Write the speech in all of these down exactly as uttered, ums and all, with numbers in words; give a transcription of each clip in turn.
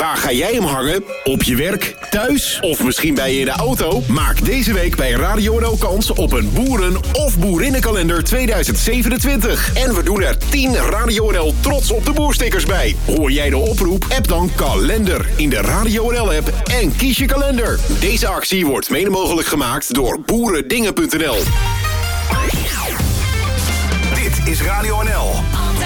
Waar ga jij hem hangen? Op je werk, thuis of misschien bij je in de auto? Maak deze week bij Radio N L kans op een boeren- of boerinnenkalender tweeduizend zevenentwintig. En we doen er tien Radio N L Trots op de Boer-stickers bij. Hoor jij de oproep? App dan kalender in de Radio N L-app en kies je kalender. Deze actie wordt mede mogelijk gemaakt door boerendingen punt n l. Dit is Radio N L.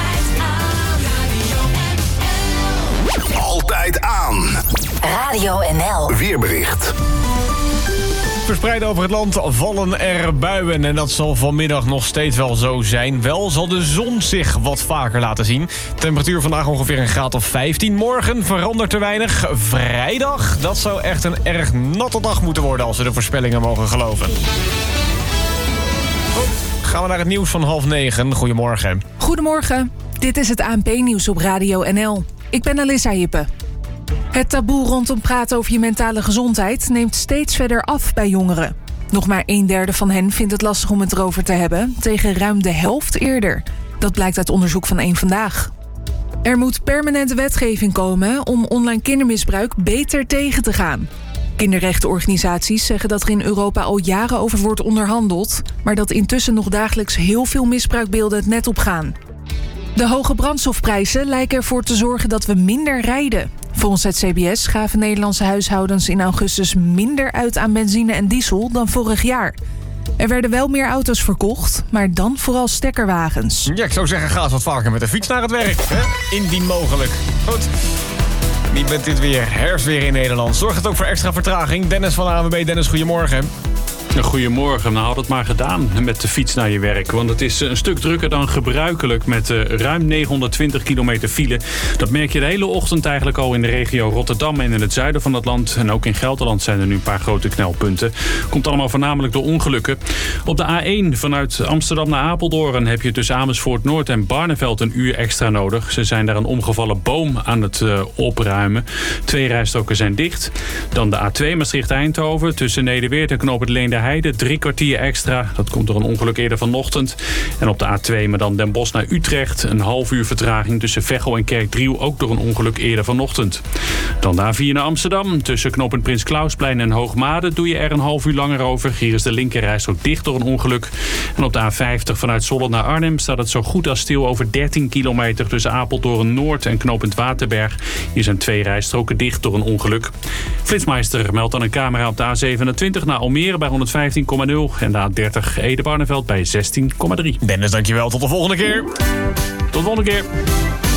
Altijd aan. Radio N L. Weerbericht. Verspreid over het land vallen er buien en dat zal vanmiddag nog steeds wel zo zijn. Wel zal de zon zich wat vaker laten zien. Temperatuur vandaag ongeveer een graad of vijftien. Morgen verandert er weinig. Vrijdag, dat zou echt een erg natte dag moeten worden als we de voorspellingen mogen geloven. Goed, gaan we naar het nieuws van half negen. Goedemorgen. Goedemorgen. Dit is het A N P-nieuws op Radio N L. Ik ben Alissa Hippe. Het taboe rondom praten over je mentale gezondheid neemt steeds verder af bij jongeren. Nog maar een derde van hen vindt het lastig om het erover te hebben, tegen ruim de helft eerder. Dat blijkt uit onderzoek van Eén Vandaag. Er moet permanente wetgeving komen om online kindermisbruik beter tegen te gaan. Kinderrechtenorganisaties zeggen dat er in Europa al jaren over wordt onderhandeld, maar dat intussen nog dagelijks heel veel misbruikbeelden het net op gaan. De hoge brandstofprijzen lijken ervoor te zorgen dat we minder rijden. Volgens het C B S gaven Nederlandse huishoudens in augustus minder uit aan benzine en diesel dan vorig jaar. Er werden wel meer auto's verkocht, maar dan vooral stekkerwagens. Ja, ik zou zeggen, ga eens wat vaker met de fiets naar het werk. Hè? Indien mogelijk. Goed. Wie bent dit weer? Herfstweer in Nederland. Zorgt het ook voor extra vertraging? Dennis van A N W B. Dennis, goedemorgen. Goedemorgen. Nou, had het maar gedaan met de fiets naar je werk. Want het is een stuk drukker dan gebruikelijk met uh, ruim negenhonderdtwintig kilometer file. Dat merk je de hele ochtend eigenlijk al in de regio Rotterdam en in het zuiden van het land. En ook in Gelderland zijn er nu een paar grote knelpunten. Komt allemaal voornamelijk door ongelukken. Op de A één vanuit Amsterdam naar Apeldoorn heb je tussen Amersfoort Noord en Barneveld een uur extra nodig. Ze zijn daar een omgevallen boom aan het uh, opruimen. Twee rijstroken zijn dicht. Dan de A twee Maastricht-Eindhoven tussen Nederweert en Knoop het Leenderheide. Drie kwartier extra. Dat komt door een ongeluk eerder vanochtend. En op de A twee, maar dan Den Bosch naar Utrecht. Een half uur vertraging tussen Veghel en Kerkdriel. Ook door een ongeluk eerder vanochtend. Dan de A vier naar Amsterdam. Tussen knooppunt Prins Klausplein en Hoogmade doe je er een half uur langer over. Hier is de linkerrijstrook dicht door een ongeluk. En op de A vijftig vanuit Zwolle naar Arnhem staat het zo goed als stil over dertien kilometer tussen Apeldoorn Noord en knooppunt Waterberg. Hier zijn twee rijstroken dicht door een ongeluk. Flitsmeister meldt dan een camera op de A zevenentwintig naar Almere bij honderdvijftien komma nul en de A dertig Ede-Barneveld bij zestien komma drie. Dennis, dankjewel. Tot de volgende keer. Tot de volgende keer.